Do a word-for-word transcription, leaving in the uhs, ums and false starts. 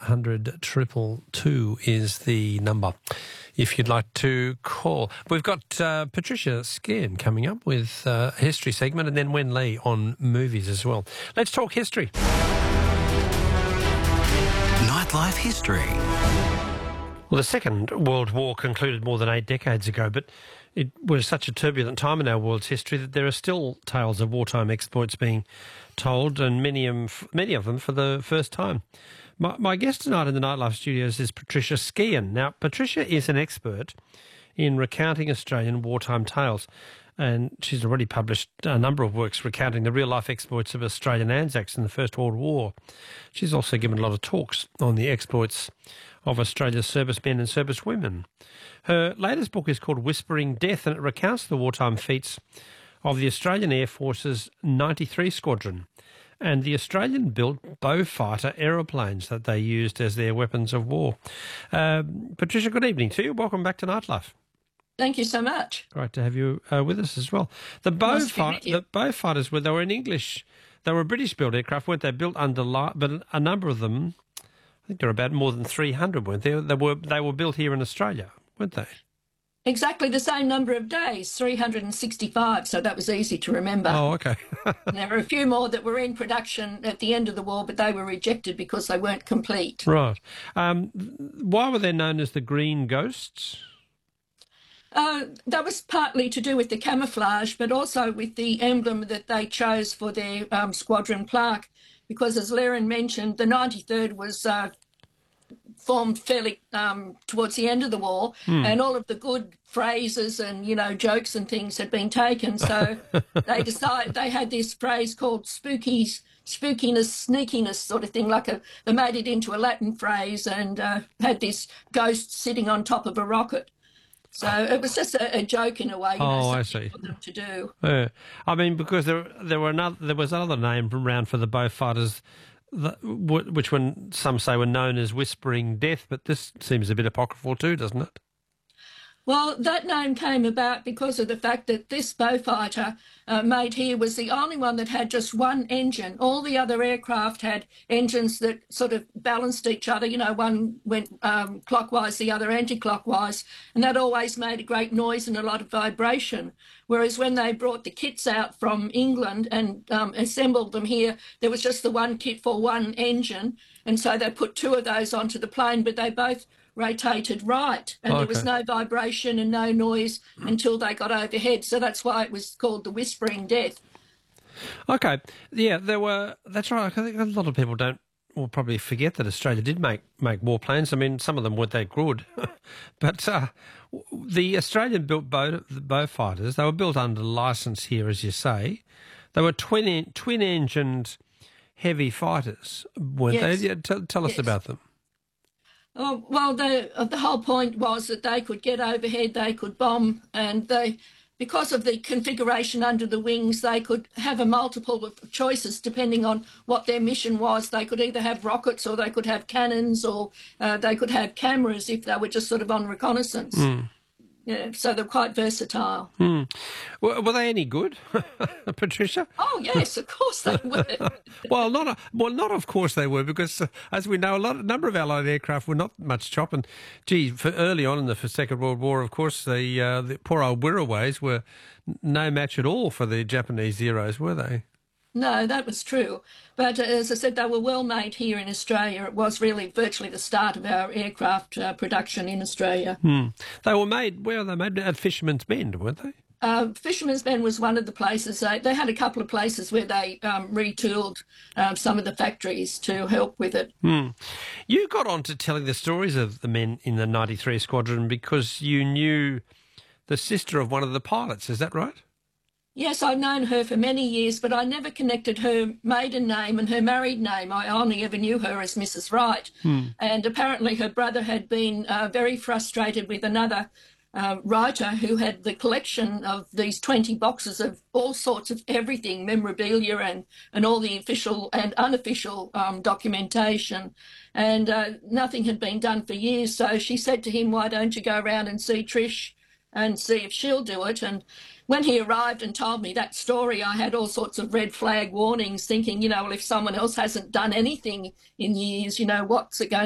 hundred two two is the number if you'd like to call. We've got uh, Patricia Scairn coming up with uh, a history segment, and then Wen Lee on movies as well. Let's talk history. Nightlife history. Well, the Second World War concluded more than eight decades ago, but it was such a turbulent time in our world's history that there are still tales of wartime exploits being told, and many of them, many of them for the first time. My, my guest tonight in the Nightlife studios is Patricia Scairn. Now, Patricia is an expert in recounting Australian wartime tales, and she's already published a number of works recounting the real-life exploits of Australian Anzacs in the First World War. She's also given a lot of talks on the exploits of Australia's servicemen and servicewomen. Her latest book is called Whispering Death, and it recounts the wartime feats of the Australian Air Force's ninety-three Squadron and the Australian-built Beaufighter aeroplanes that they used as their weapons of war. Uh, Patricia, good evening to you. Welcome back to Nightlife. Thank you so much. Great to have you uh, with us as well. The Beaufighter, the Beaufighters were they were an English, they were British-built aircraft, weren't they? Built under, but a number of them, I think there were about more than three hundred, weren't there? They were they were built here in Australia, weren't they? Exactly the same number of days, three hundred sixty-five, so that was easy to remember. Oh, okay. And there were a few more that were in production at the end of the war, but they were rejected because they weren't complete. Right. Um, why were they known as the Green Ghosts? Uh, that was partly to do with the camouflage, but also with the emblem that they chose for their um, squadron plaque, because as Laren mentioned, the ninety-third was uh, formed fairly um, towards the end of the war, hmm. and all of the good phrases and, you know, jokes and things had been taken. So they decided they had this phrase called spooky, spookiness, sneakiness sort of thing, like a, they made it into a Latin phrase and uh, had this ghost sitting on top of a rocket. So it was just a, a joke in a way, you oh, know, I see. for them to do. Yeah. I mean, because there there were another there was another name around for the Beaufighters, which one some say were known as Whispering Death, but this seems a bit apocryphal too, doesn't it? Well, that name came about because of the fact that this Beaufighter uh, made here was the only one that had just one engine. All the other aircraft had engines that sort of balanced each other. You know, one went um, clockwise, the other anti-clockwise, and that always made a great noise and a lot of vibration. Whereas when they brought the kits out from England and um, assembled them here, there was just the one kit for one engine, and so they put two of those onto the plane, but they both rotated right, and okay. there was no vibration and no noise until they got overhead. So that's why it was called the Whispering Death. Okay, yeah, there were. That's right. I think a lot of people don't, will probably forget that Australia did make make warplanes. I mean, some of them weren't that good, but uh, the Australian-built boat, the Beaufighters, they were built under licence here, as you say. They were twin twin-engined heavy fighters, weren't yes. they? Yeah, tell, tell us yes. about them. Oh, well, the uh, the whole point was that they could get overhead, they could bomb, and they, because of the configuration under the wings, they could have a multiple of choices depending on what their mission was. They could either have rockets, or they could have cannons, or uh, they could have cameras if they were just sort of on reconnaissance. Mm. Yeah, so they're quite versatile. Hmm. Were, were they any good, Patricia? Oh yes, of course they were. well, not a, well, not of course they were, because uh, as we know, a lot, a number of Allied aircraft were not much chop. And gee, for early on in the Second World War, of course, the uh, the poor old Wirraways were no match at all for the Japanese Zeros, were they? No, that was true. But uh, as I said, they were well made here in Australia. It was really virtually the start of our aircraft uh, production in Australia. Hmm. They were made, where were they made? At Fisherman's Bend, weren't they? Uh, Fisherman's Bend was one of the places. They, they had a couple of places where they um, retooled um, some of the factories to help with it. Hmm. You got on to telling the stories of the men in the ninety-three Squadron because you knew the sister of one of the pilots. Is that right? Yes, I've known her for many years, but I never connected her maiden name and her married name. I only ever knew her as Missus Wright. Hmm. And apparently her brother had been uh, very frustrated with another uh, writer who had the collection of these twenty boxes of all sorts of everything, memorabilia and, and all the official and unofficial um, documentation. And uh, nothing had been done for years. So she said to him, why don't you go around and see Trish and see if she'll do it? And when he arrived and told me that story, I had all sorts of red flag warnings, thinking, you know, well, if someone else hasn't done anything in years, you know, what's it going